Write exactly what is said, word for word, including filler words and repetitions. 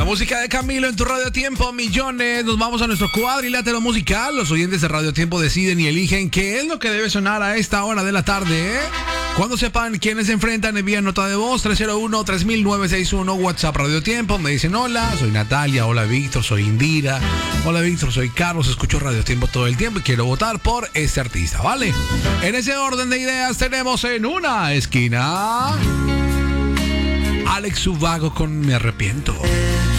Música de Camilo en tu Radio Tiempo, millones. Nos vamos a nuestro cuadrilátero musical. Los oyentes de Radio Tiempo deciden y eligen qué es lo que debe sonar a esta hora de la tarde, ¿eh? Cuando sepan quiénes se enfrentan, envían nota de voz tres cero uno, tres mil nueve seis uno, WhatsApp Radio Tiempo. Me dicen hola, soy Natalia, hola Víctor, soy Indira, hola Víctor, soy Carlos, escucho Radio Tiempo todo el tiempo y quiero votar por este artista, ¿vale? En ese orden de ideas tenemos en una esquina Alex Ubago con Me Arrepiento.